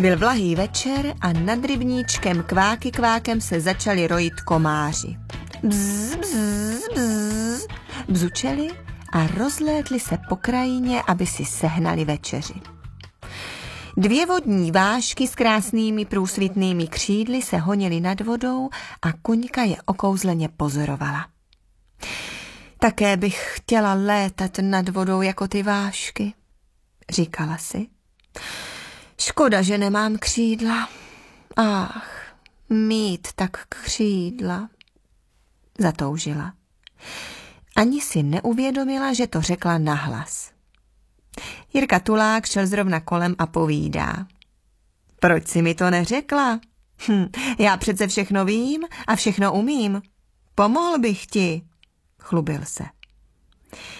Byl vlahý večer a nad rybníčkem kváky kvákem se začali rojit komáři. Bzz, bzz, bzz, bzučeli a rozlétli se po krajině, aby si sehnali večeři. 2 vodní vášky s krásnými průsvitnými křídly se honily nad vodou a Kuňka je okouzleně pozorovala. Také bych chtěla létat nad vodou jako ty vášky, říkala si. Škoda, že nemám křídla. Ach, mít tak křídla. Zatoužila. Ani si neuvědomila, že to řekla nahlas. Jirka Tulák šel zrovna kolem a povídá. Proč jsi mi to neřekla? Já přece všechno vím a všechno umím. Pomohl bych ti, chlubil se.